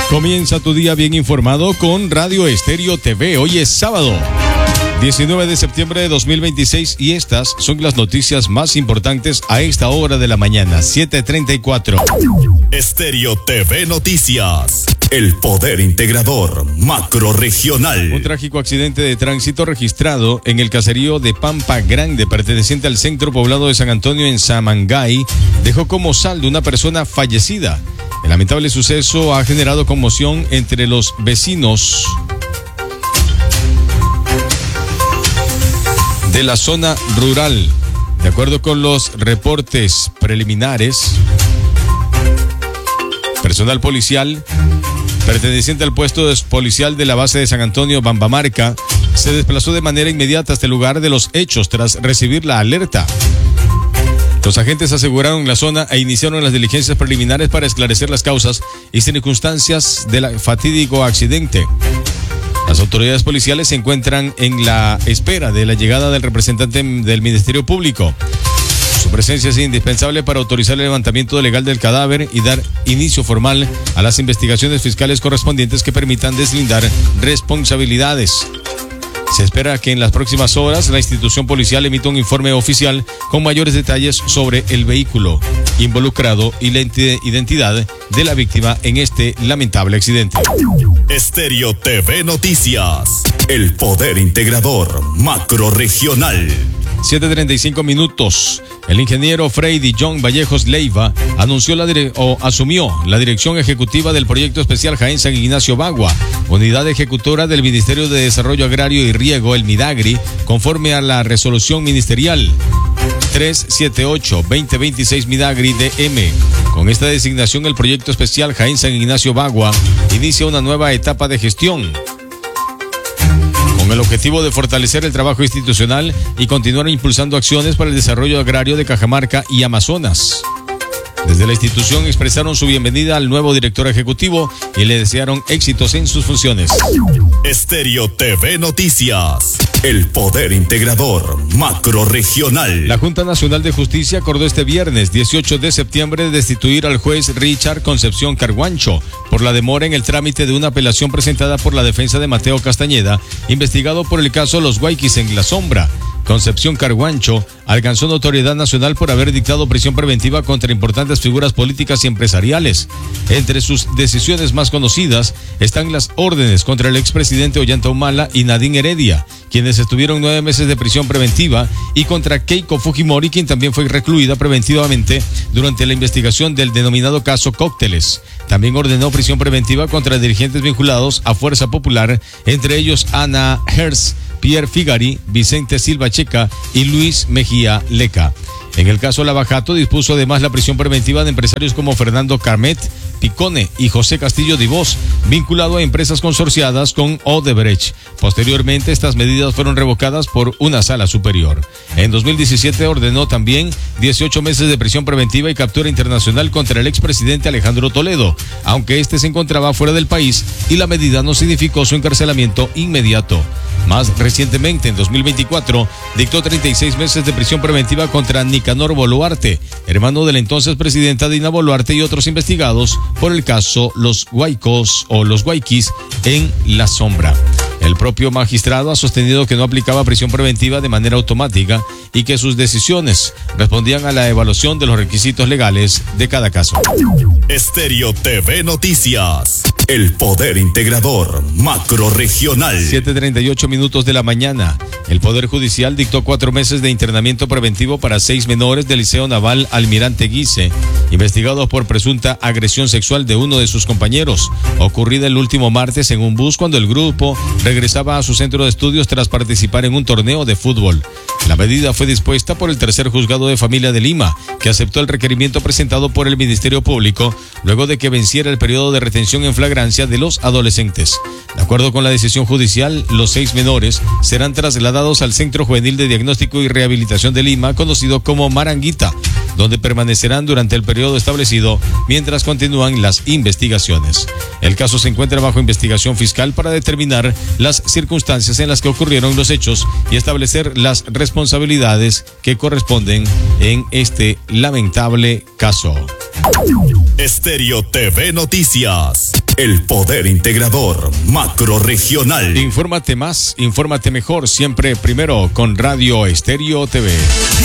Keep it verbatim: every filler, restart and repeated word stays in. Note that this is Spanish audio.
Comienza tu día bien informado con Radio Estéreo T V. Hoy es sábado, diecinueve de septiembre de dos mil veintiséis, y estas son las noticias más importantes a esta hora de la mañana, siete treinta y cuatro. Estéreo T V Noticias. El poder integrador macrorregional. Un trágico accidente de tránsito registrado en el caserío de Pampa Grande, perteneciente al centro poblado de San Antonio en Samangay, dejó como saldo una persona fallecida. El lamentable suceso ha generado conmoción entre los vecinos de la zona rural. De acuerdo con los reportes preliminares, personal policial perteneciente al puesto policial de la base de San Antonio Bambamarca se desplazó de manera inmediata hasta el lugar de los hechos tras recibir la alerta. Los agentes aseguraron la zona e iniciaron las diligencias preliminares para esclarecer las causas y circunstancias del fatídico accidente. Las autoridades policiales se encuentran en la espera de la llegada del representante del Ministerio Público. Su presencia es indispensable para autorizar el levantamiento legal del cadáver y dar inicio formal a las investigaciones fiscales correspondientes que permitan deslindar responsabilidades. Se espera que en las próximas horas la institución policial emita un informe oficial con mayores detalles sobre el vehículo involucrado y la identidad de la víctima en este lamentable accidente. Estéreo T V Noticias. El poder integrador macrorregional. siete treinta y cinco minutos. El ingeniero Freddy John Vallejos Leiva anunció la dire- o asumió la dirección ejecutiva del proyecto especial Jaén San Ignacio Bagua, unidad ejecutora del Ministerio de Desarrollo Agrario y Riego, el MIDAGRI, conforme a la resolución ministerial trescientos setenta y ocho guión veinte veintiséis MIDAGRI D M. Con esta designación, el proyecto especial Jaén San Ignacio Bagua inicia una nueva etapa de gestión, con el objetivo de fortalecer el trabajo institucional y continuar impulsando acciones para el desarrollo agrario de Cajamarca y Amazonas. Desde la institución expresaron su bienvenida al nuevo director ejecutivo y le desearon éxitos en sus funciones. Estéreo T V Noticias. El poder integrador macrorregional. La Junta Nacional de Justicia acordó este viernes dieciocho de septiembre destituir al juez Richard Concepción Carguancho por la demora en el trámite de una apelación presentada por la defensa de Mateo Castañeda, investigado por el caso Los Guayquis en La Sombra. Concepción Carguancho alcanzó notoriedad nacional por haber dictado prisión preventiva contra importantes figuras políticas y empresariales. Entre sus decisiones más conocidas están las órdenes contra el expresidente Ollanta Humala y Nadine Heredia, quienes estuvieron nueve meses de prisión preventiva, y contra Keiko Fujimori, quien también fue recluida preventivamente durante la investigación del denominado caso Cócteles. También ordenó prisión preventiva contra dirigentes vinculados a Fuerza Popular, entre ellos Ana Hertz, Pierre Figari, Vicente Silva Checa y Luis Mejía Leca. En el caso Lavajato dispuso además la prisión preventiva de empresarios como Fernando Carmet Picone y José Castillo Divos, vinculado a empresas consorciadas con Odebrecht. Posteriormente, estas medidas fueron revocadas por una sala superior. En dos mil diecisiete ordenó también dieciocho meses de prisión preventiva y captura internacional contra el expresidente Alejandro Toledo, aunque este se encontraba fuera del país y la medida no significó su encarcelamiento inmediato. Más recientemente, en dos mil veinticuatro, dictó treinta y seis meses de prisión preventiva contra Nicanor Boluarte, hermano de la entonces presidenta Dina Boluarte, y otros investigados por el caso Los Guaycos o Los Guayquis en La Sombra. El propio magistrado ha sostenido que no aplicaba prisión preventiva de manera automática y que sus decisiones respondían a la evaluación de los requisitos legales de cada caso. Estéreo T V Noticias. El poder integrador macrorregional. siete treinta y ocho minutos de la mañana. El Poder Judicial dictó cuatro meses de internamiento preventivo para seis menores del Liceo Naval Almirante Guise, investigados por presunta agresión sexual de uno de sus compañeros, ocurrida el último martes en un bus cuando el grupo regresaba a su centro de estudios tras participar en un torneo de fútbol. La medida fue dispuesta por el tercer juzgado de familia de Lima, que aceptó el requerimiento presentado por el Ministerio Público luego de que venciera el periodo de retención en flagrancia de los adolescentes. De acuerdo con la decisión judicial, los seis menores serán trasladados al Centro Juvenil de Diagnóstico y Rehabilitación de Lima, conocido como Maranguita, donde permanecerán durante el periodo establecido mientras continúan las investigaciones. El caso se encuentra bajo investigación fiscal para determinar las circunstancias en las que ocurrieron los hechos y establecer las responsabilidades que corresponden en este lamentable caso. Estéreo T V Noticias. El poder integrador macrorregional. Infórmate más, infórmate mejor, siempre primero con Radio Estéreo T V.